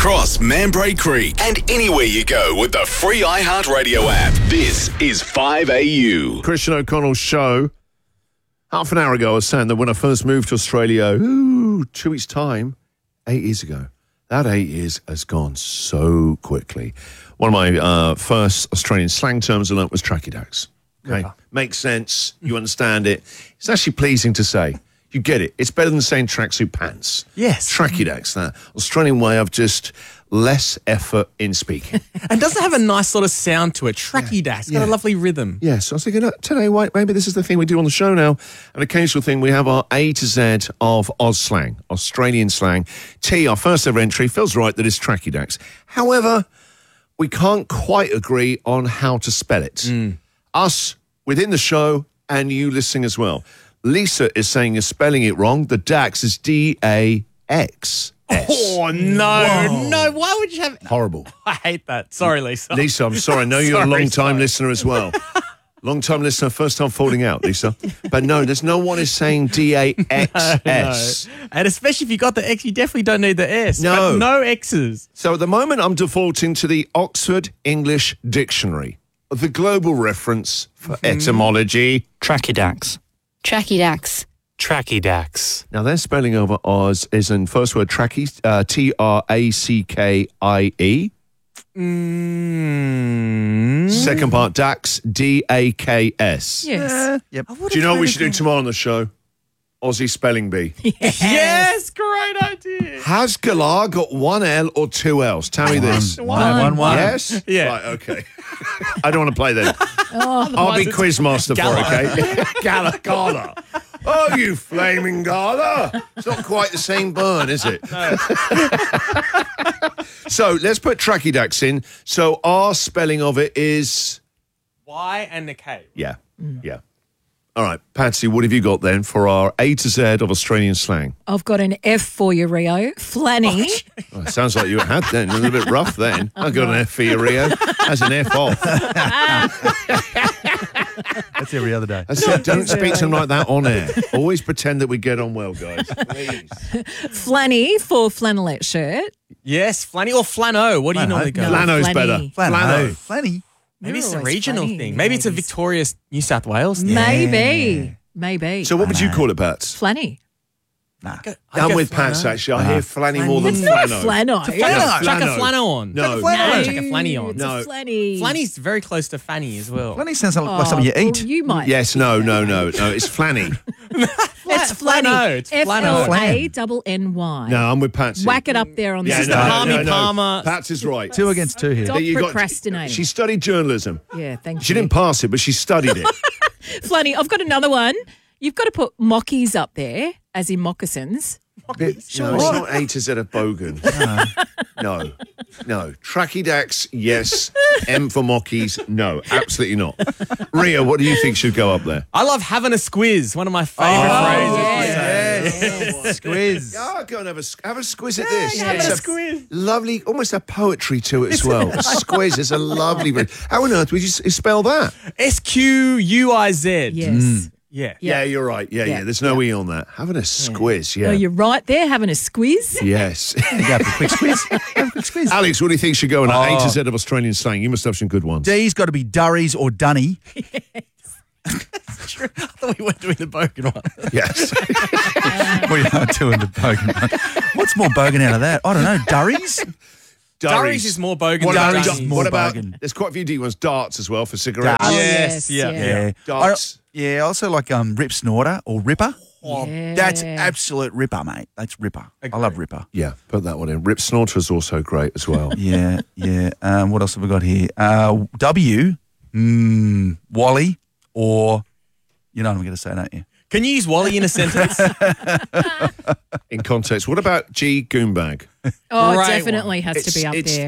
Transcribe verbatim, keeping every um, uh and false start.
across Mambray Creek and anywhere you go with the free iHeartRadio app. This is five A U. Christian O'Connell's show. Half an hour ago, I was saying that when I first moved to Australia, ooh, two weeks' time, eight years ago. That eight years has gone so quickly. One of my uh, first Australian slang terms I learnt was tracky dacks. Okay, yeah. Makes sense. You understand it. It's actually pleasing to say. You get it. It's better than saying tracksuit pants. Yes. Tracky dacks, that Australian way of just less effort in speaking. And doesn't have a nice sort of sound to it. Tracky dack. It's got Yeah. a lovely rhythm. Yes, yeah, so I was thinking, uh, today, wait, maybe this is the thing we do on the show now. An occasional thing, we have our A to Z of Oz slang, Australian slang. T, our first ever entry, feels right that it's tracky dacks. However, we can't quite agree on how to spell it. Mm. Us, within the show, and you listening as well. Lisa is saying you're spelling it wrong. The Dax is D A X S. Oh, no. Whoa. No, why would you have... Horrible. I hate that. Sorry, Lisa. Lisa, I'm sorry. I know you're a Sorry, long-time sorry. listener as well. Long-time listener, first time falling out, Lisa. But no, there's no one is saying D A X S. No. And especially if you got the X, you definitely don't need the S. No. But no X's. So at the moment, I'm defaulting to the Oxford English Dictionary, the global reference for etymology. Tracky dacks. Tracky dacks. Tracky dacks. Now, their spelling over Oz is in first word tracky, uh, T R A C K I E. Mm. Second part, Dax, D A K S. Yes. Uh, Yep. Do you know what we should do tomorrow on the show? Aussie spelling bee. Yes, great idea. Has Galar got one L or two L's? Tell me this. One, one, one. Yes? Yeah. Right, okay. I don't want to play that. Oh, I'll be it's quizmaster for Gala. it, okay? Gala, Gala. Oh, you flaming Gala. It's not quite the same burn, is it? No. So let's put tracky dacks in. So our spelling of it is... Y and the K. Yeah, yeah. All right, Patsy, what have you got then for our A to Z of Australian slang? I've got an F for you, Rio. Flanny. Oh, it sounds like you had then. A little bit rough then. I got an F for you, Rio. That's an F off. That's every other day. I said, don't speak to them like that on air. Always pretend that we get on well, guys. Please. Flanny for flannelette shirt. Yes, flanny or flano. What do you Flano. normally go? No. with? Flano's Flanny. better. Flano. Flanny. Maybe it's You're a always regional flanny, thing. Maybe it's a ladies. Victorious New South Wales thing. Maybe. Maybe. So what would you call it, Pats? Flanny. Nah. I'd I'm go with flano. Pats, actually. I hear flanny more than It's not a flano. flano. Flano. Yeah, Chuck a flano. flano on. No. Chuck a No. flano. Chuck a flanny on. It's No. a flanny. Flanny's very close to fanny as well. Flanny sounds like, Oh, like something you well, eat. you might. Yes, no, no, no, no. It's flanny. It's Flano. flanny. It's F flano. L A double N Y. No, I'm with Patsy. Whack it up there on the Yeah, This is system. the no, Palmy no, no. Palmer. Pats is right. Two against two here. Stop You got- procrastinating. She studied journalism. Yeah, thank She you. didn't pass it, but she studied it. Flanny, I've got another one. You've got to put mockies up there, as in moccasins. Bit, no, it's not A to Z of bogan. No, no. Tracky dacks, yes. M for mockies, no. Absolutely not. Ria, what do you think should go up there? I love having a squiz. One of my favourite phrases. Yes. Squiz. Yeah, go and have a, have a squiz at this. have It's a squiz. Lovely, almost a poetry to it as well. A squiz is a lovely... How on earth would you s- spell that? S Q U I Z. Yes. Yeah. Yeah, you're right. Yeah, yeah. Yeah. There's no E on that. Having a squiz, yeah. Oh, you're right there, having a squiz. Yes. Go for a quick squiz. Go for a quick squiz. Alex, what do you think should go in Oh. A to Z of Australian slang? You must have some good ones. D's got to be Durries or Dunny. I thought we weren't doing the bogan one. Yes. We are doing the bogan one. What's more bogan out of that? I don't know. Durries? Durries is more bogan What than about, Durries Dunnies. is more what about bogan. there's quite a few deep ones. Darts as well for cigarettes. Darts. Oh, Yes, yeah. Yeah. Darts. I, yeah, also like um, Rip Snorter or Ripper. Yeah. That's absolute Ripper, mate. That's Ripper. I love Ripper. Yeah, put that one in. Rip Snorter is also great as well. Yeah, yeah. Um, what else have we got here? Uh, W, mm, Wally, or, you know what I'm going to say, don't you? Can you use Wally in a sentence? In context. What about G Goombag? Oh, it Great definitely has to It's- be up it's- there.